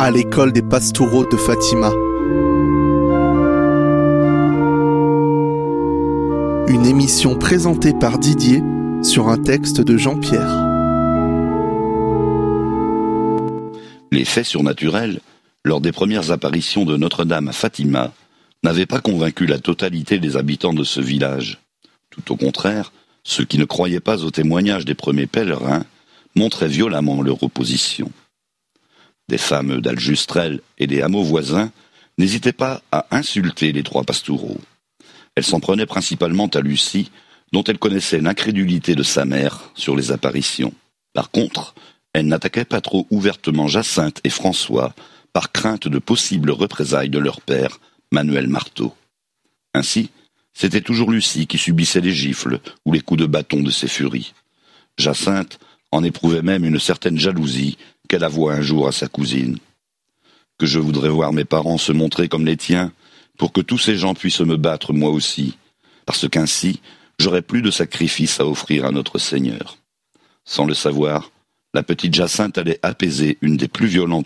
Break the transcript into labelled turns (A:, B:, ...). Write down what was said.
A: à l'école des Pastoureaux de Fatima. Une émission présentée par Didier sur un texte de Jean-Pierre.
B: Les faits surnaturels, lors des premières apparitions de Notre-Dame à Fatima, n'avaient pas convaincu la totalité des habitants de ce village. Tout au contraire, ceux qui ne croyaient pas aux témoignages des premiers pèlerins montraient violemment leur opposition. Des femmes d'Aljustrel et des hameaux voisins n'hésitaient pas à insulter les trois Pastoureaux. Elles s'en prenaient principalement à Lucie, dont elles connaissaient l'incrédulité de sa mère sur les apparitions. Par contre, elles n'attaquaient pas trop ouvertement Jacinthe et François, par crainte de possibles représailles de leur père, Manuel Marteau. Ainsi, c'était toujours Lucie qui subissait les gifles ou les coups de bâton de ses furies. Jacinthe en éprouvait même une certaine jalousie qu'elle avoua un jour à sa cousine. « Que je voudrais voir mes parents se montrer comme les tiens, pour que tous ces gens puissent me battre moi aussi, parce qu'ainsi j'aurais plus de sacrifices à offrir à notre Seigneur. » Sans le savoir, la petite Jacinthe allait apaiser une des plus violentes